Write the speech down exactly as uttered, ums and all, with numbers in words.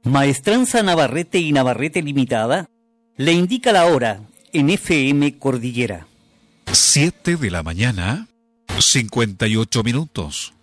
Maestranza Navarrete y Navarrete Limitada le indica la hora en F M Cordillera. Siete de la mañana, cincuenta y ocho minutos.